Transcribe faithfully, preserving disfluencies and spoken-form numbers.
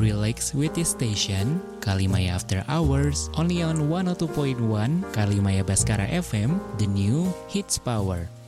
relax with this station, Kalimaya After Hours, only on one oh two point one Kalimaya Baskara F M, the new hits power.